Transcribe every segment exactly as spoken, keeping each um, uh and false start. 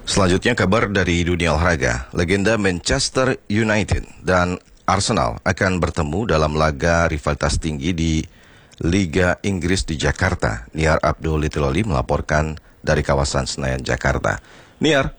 Selanjutnya kabar dari dunia olahraga. Legenda Manchester United dan Arsenal akan bertemu dalam laga rivalitas tinggi di Liga Inggris di Jakarta. Niar Abdul Litiloli melaporkan dari kawasan Senayan, Jakarta. Niar.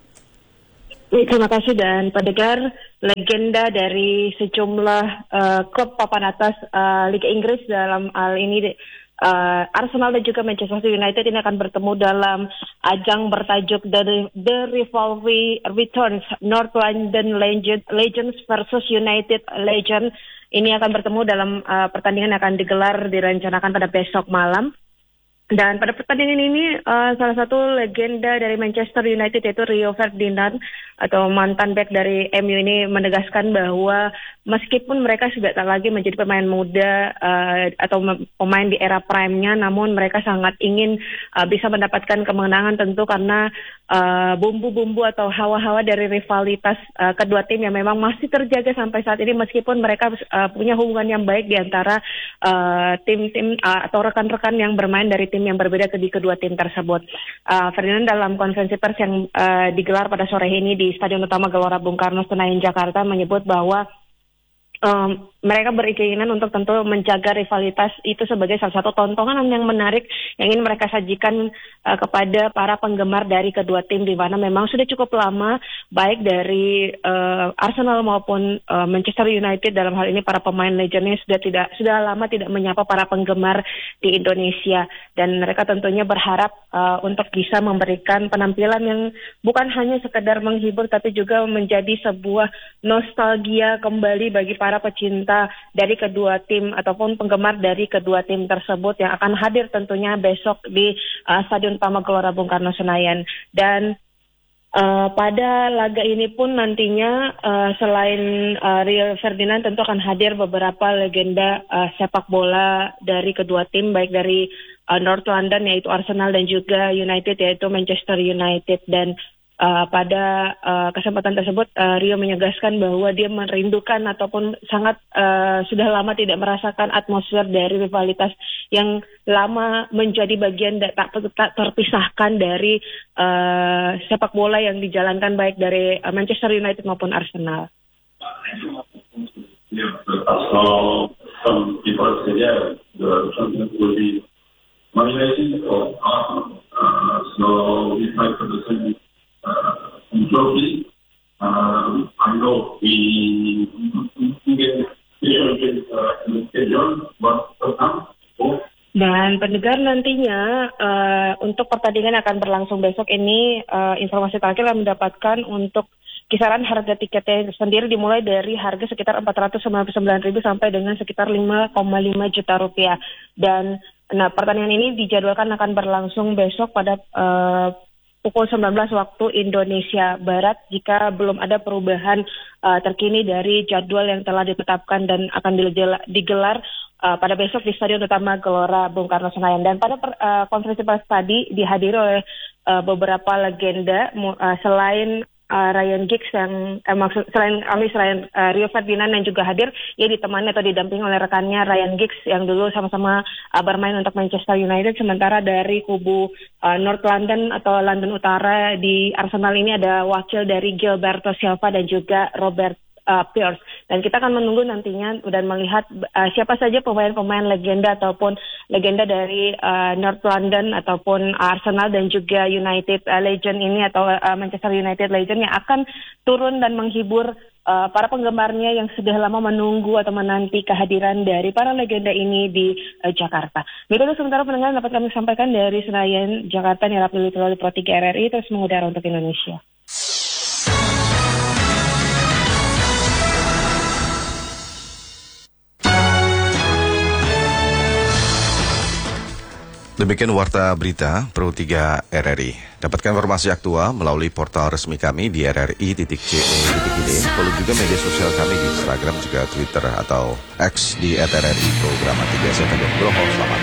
Terima kasih dan pendengar, legenda dari sejumlah uh, klub papan atas uh, Liga Inggris dalam hal ini uh, Arsenal dan juga Manchester United ini akan bertemu dalam ajang bertajuk The, The Rivalry Returns, North London Legend, Legends versus United Legend. Ini akan bertemu dalam uh, pertandingan yang akan digelar direncanakan pada besok malam. Dan pada pertandingan ini uh, salah satu legenda dari Manchester United yaitu Rio Ferdinand atau mantan bek dari M U ini menegaskan bahwa meskipun mereka sudah tak lagi menjadi pemain muda uh, atau pemain di era prime-nya, namun mereka sangat ingin uh, bisa mendapatkan kemenangan tentu karena uh, bumbu-bumbu atau hawa-hawa dari rivalitas uh, kedua tim yang memang masih terjaga sampai saat ini meskipun mereka uh, punya hubungan yang baik di antara uh, tim-tim uh, atau rekan-rekan yang bermain dari tim yang berbeda di kedua tim tersebut. Uh, Ferdinand dalam konferensi pers yang uh, digelar pada sore ini di Stadion Utama Gelora Bung Karno Senayan, Jakarta menyebut bahwa Um, mereka berkeinginan untuk tentu menjaga rivalitas itu sebagai salah satu tontonan yang menarik yang ingin mereka sajikan uh, kepada para penggemar dari kedua tim, di mana memang sudah cukup lama baik dari uh, Arsenal maupun uh, Manchester United dalam hal ini para pemain legendnya sudah tidak sudah lama tidak menyapa para penggemar di Indonesia, dan mereka tentunya berharap uh, untuk bisa memberikan penampilan yang bukan hanya sekedar menghibur tapi juga menjadi sebuah nostalgia kembali bagi para para pecinta dari kedua tim ataupun penggemar dari kedua tim tersebut yang akan hadir tentunya besok di uh, Stadion Utama Gelora Bung Karno Senayan. Dan uh, pada laga ini pun nantinya uh, selain uh, Rio Ferdinand tentu akan hadir beberapa legenda uh, sepak bola dari kedua tim, baik dari uh, North London yaitu Arsenal dan juga United yaitu Manchester United. Dan Uh, pada uh, kesempatan tersebut uh, Rio menegaskan bahwa dia merindukan ataupun sangat uh, sudah lama tidak merasakan atmosfer dari rivalitas yang lama menjadi bagian da- tak, tak terpisahkan dari uh, sepak bola yang dijalankan baik dari uh, Manchester United maupun Arsenal. Yeah, so some people say yeah, the something will be motivating or awesome. Uh, so we fight for the same. Uh, trophy. Um, I know we get stadium, but dan pendengar nantinya uh, untuk pertandingan akan berlangsung besok ini uh, informasi terakhir yang mendapatkan untuk kisaran harga tiketnya sendiri dimulai dari harga sekitar empat ratus sembilan puluh sembilan ribu sampai dengan sekitar lima koma lima juta rupiah. Dan nah pertandingan ini dijadwalkan akan berlangsung besok pada uh, pukul sembilan belas waktu Indonesia Barat jika belum ada perubahan uh, terkini dari jadwal yang telah ditetapkan dan akan digelar uh, pada besok di Stadion Utama Gelora Bung Karno Senayan. Dan pada per, uh, konferensi pers tadi dihadiri oleh uh, beberapa legenda uh, selain Uh, Ryan Giggs yang eh, maksud selain kami selain uh, Rio Ferdinand yang juga hadir, ia ditemani atau didampingi oleh rekannya Ryan Giggs yang dulu sama-sama uh, bermain untuk Manchester United. Sementara dari kubu uh, North London atau London Utara di Arsenal ini ada wakil dari Gilberto Silva dan juga Robert Uh, Pierce. Dan kita akan menunggu nantinya dan melihat uh, siapa saja pemain-pemain legenda ataupun legenda dari uh, North London ataupun Arsenal dan juga United uh, Legend ini atau uh, Manchester United Legend yang akan turun dan menghibur uh, para penggemarnya yang sudah lama menunggu atau menanti kehadiran dari para legenda ini di uh, Jakarta. Berikut sementara pendengar dapat kami sampaikan dari Senayan, Jakarta, Niar Abdul Litiloli Pro tiga R R I terus mengudara untuk Indonesia. Demikian warta berita Pro tiga R R I. Dapatkan informasi aktual melalui portal resmi kami di r r i titik co titik i d. Follow juga media sosial kami di Instagram juga Twitter atau X di at r r i program tiga. Saya Tadek Broho. Selamat